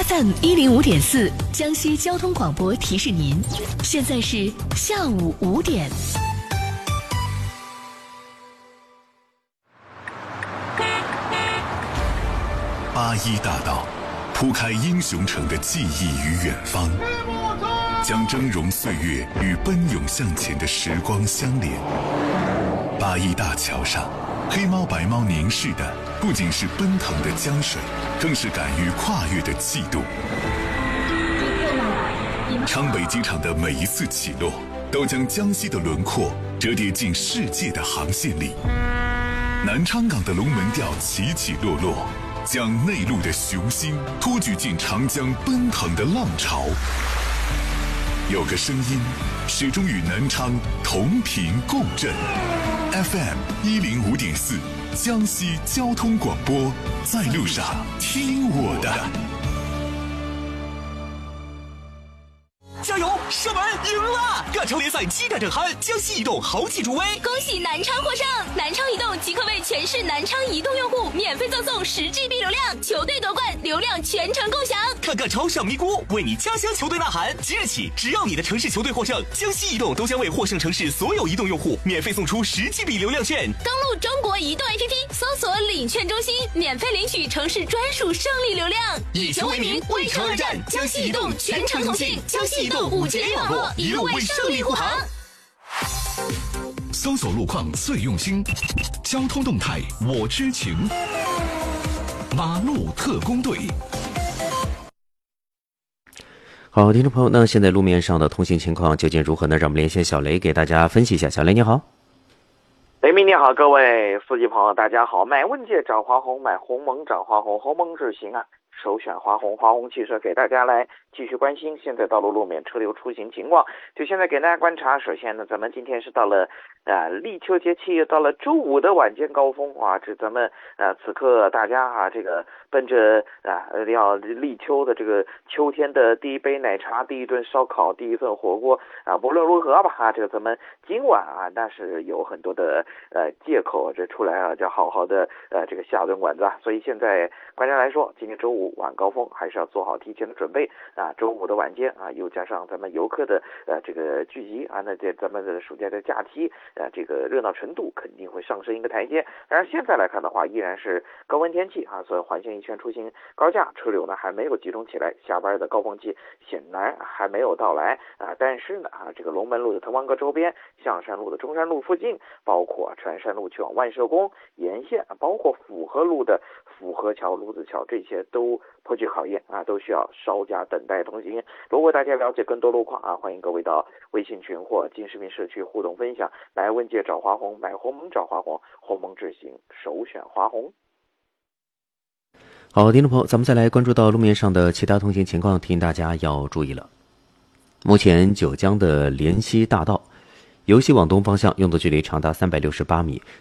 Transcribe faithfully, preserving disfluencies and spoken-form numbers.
F M 一零五点四，江西交通广播提示您，现在是下午五点。 八一大道铺开英雄城的记忆与远方，将峥嵘岁月与奔涌向前的时光相连。八一大桥上，黑猫白猫凝视的不仅是奔腾的江水，更是敢于跨越的气度。昌北机场的每一次起落，都将江西的轮廓折叠进世界的航线里。南昌港的龙门吊起起落落，将内陆的雄心托举进长江奔腾的浪潮。有个声音始终与南昌同频共振。 F M 一零五点四，江西交通广播，在路上听我的。 加油！射门赢了！亚超联赛激战正酣，江西移动豪气助威， 恭喜南昌获胜！南昌移动即刻为全市南昌移动用户免费赠送十 G B 流量，球队夺冠，流量全程共享。 看看超上咪咕，为你家乡球队呐喊！即日起，只要你的城市球队获胜，江西移动都将为获胜城市所有移动用户免费送出十 G B 流量券。 登录中国移动 A P P， 搜索领券中心，免费领取城市专属胜利流量。 以球为名，为城而战，江西移动全程同信，江西移动五 G A 网络，一路为胜利护航。 搜索路况最用心，交通动态我知情。马路特工队。 好，听众朋友，那现在路面上的通行情况究竟如何呢？让我们连线小雷给大家分析一下。小雷你好。 雷鸣你好，各位司机朋友大家好。买问界找华虹，买鸿蒙找华虹，鸿蒙智行啊，首选华虹。华虹汽车给大家来继续关心现在道路路面车流出行情况。就现在给大家观察，首先呢，咱们今天是到了啊、呃、立秋节气，到了周五的晚间高峰啊，这咱们呃此刻大家啊这个奔着啊要立秋的这个秋天的第一杯奶茶、第一顿烧烤、第一份火锅啊，不论如何吧啊，这个咱们今晚啊那是有很多的呃借口这出来啊，就好好的呃这个下顿馆子啊。所以现在观察来说，今天周五晚高峰还是要做好提前的准备啊。周五的晚间啊，又加上咱们游客的呃这个聚集啊，那这咱们的暑假的假期啊，这个热闹程度肯定会上升一个台阶。当然现在来看的话，依然是高温天气啊，所以环线一圈出行高架车流呢还没有集中起来，下班的高峰期显然还没有到来啊。但是呢啊，这个龙门路的滕王阁周边、象山路的中山路附近，包括船山路去往万寿宫沿线，包括府河路的府河桥、卢子桥，这些都颇具考验啊，都需要稍加等待同行。如果大家了解更多路况啊，欢迎各位到微信群或金视频社区互动分享。来问界找华虹，买鸿蒙找华虹，鸿蒙智行首选华虹。 好，听众朋友，咱们再来关注到路面上的其他通行情况，提醒大家要注意了。目前九江的莲溪大道由西往东方向拥堵距离长达三百六十八米，